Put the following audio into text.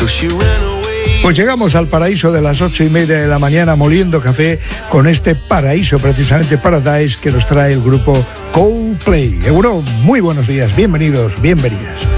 Pues llegamos al paraíso de las 8:30 de la mañana moliendo café con este paraíso, precisamente Paradise, que nos trae el grupo Coldplay. Euro, muy buenos días, bienvenidos, bienvenidas.